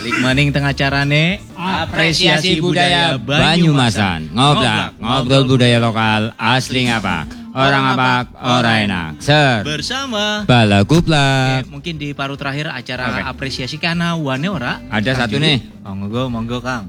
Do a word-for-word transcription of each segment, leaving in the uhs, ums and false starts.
Balik maning tengah carane Apresiasi budaya Banyumasan. Ngoblak, ngobrol budaya lokal asli ngapak. Orang ngapak, orang enak. Ser bersama Balaguplak. Eh, mungkin di paruh terakhir acara Oke. apresiasi karena wane ora. Ada satu nih. Oh, monggo, monggo Kang.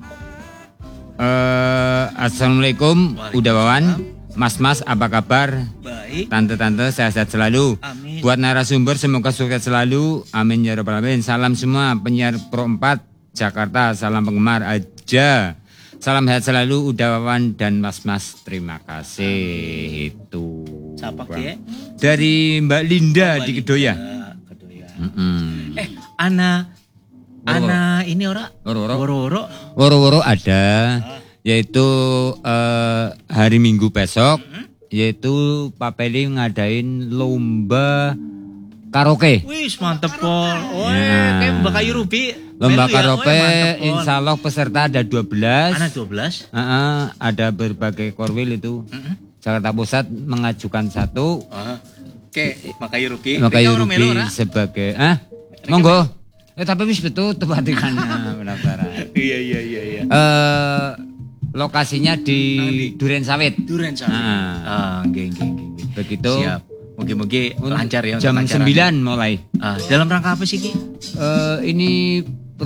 Eh, Assalamualaikum, Udawawan. Mas-mas, apa kabar? Baik. Tante-tante, sehat-sehat selalu. Amin. Buat narasumber, semoga sukses selalu. Amin ya rabbal alamin. Salam semua penyiar Pro empat Jakarta. Salam penggemar aja. Salam sehat selalu, Udawawan dan Mas-mas. Terima kasih. Itu. Siapa Bang. ya? Dari Mbak Linda Mbak di Kedoya. Linda, Kedoya. Mm-mm. Eh, Ana Woro-woro. Ana ini ora? Woro-woro. Woro-woro. Woro-woro ada, yaitu eh, hari Minggu besok, yaitu Papeli ngadain lomba karaoke. Wis mantep Pol. Oh, Ya. kayak Mbak Kayu Ruby. Lomba melu ya? Oh, karaoke, mantep, Pol. insya Allah peserta ada dua belas. Ana dua belas. Heeh, ada berbagai korwil itu. Jakarta Pusat mengajukan satu, Oh. Oke, Mbak Kayu Ruby. Makayu Rika ora melu Ruby ora? sebagai, ah, monggo. Eh, tapi wis betul tepatikannya pendaftaran. Iya iya iya iya. Eh, lokasinya di Nang di? Duren Sawit. Duren sama. Nah. Ah, nggih nggih nggih. nggih. Begitu. Siap. Mugi-mugi lancar ya untuk Jam acaranya. sembilan mulai. Ah, dalam rangka apa sih Ki? Eh, ini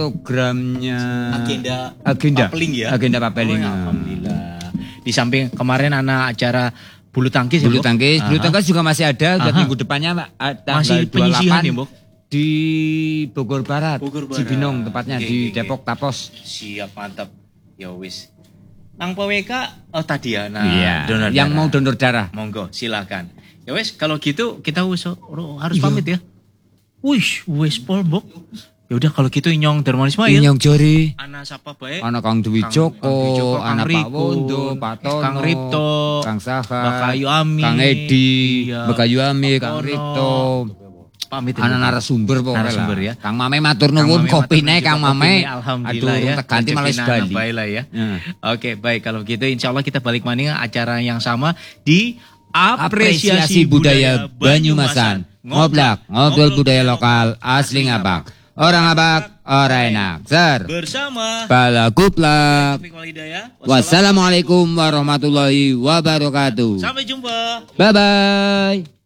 programnya Agenda agenda papeling ya. Agenda papeling. Oh, ya, alhamdulillah. Di samping kemarin anak acara bulu tangkis ya, Bulu Bok? tangkis, bulu Aha. tangkis juga masih ada. Buat Aha. minggu depannya Pak, ah, tanggal Masih dua puluh penyisihan delapan ya, Bok? di Bogor Barat, Bogor Barat. Cibinong tepatnya Oke, di oke, oke. Depok Tapos. Siap mantap. Ya wis. Nang P W K oh tadi ya. Nah, Iya. donor Yang darah. mau donor darah. Monggo, silakan. Ya wes, kalau gitu kita wis harus Iya. pamit ya. Wis, wis Pol, Bok. Ya udah kalau gitu Inyong Darmawan Ismail. Inyong Jori, Ana sapa bae? anak Kang Dwi Kang- Kang Dwi Joko, Joko, Kang anak Pak Riko, Wondo, Pak Tono, Kang Ripto, Kang Saha, Mbak Kayu Ami, Kang Edi, iya, Mbak Kayu Ami, Pak Kang Tono. Ripto. Pamit Anak narasumber pokoknya Narasumber lah. ya. Kang Mame matur Kang nuwun Mame kopine matur Kang juga Mame. kopine, alhamdulillah Aduh, ya. ganti malah Rezekinan Bali. bae lah ya. Ya. Oke, baik kalau gitu insya Allah kita balik maning acara yang sama di Apresiasi budaya Banyumasan. Ngoblak, ngobrol budaya lokal asli ngapak. Orang ngapak, orang enak. Ser. bersama Balaguplak. Taufik Walhidayah. Wassalamualaikum warahmatullahi wabarakatuh. Sampai jumpa. Bye bye.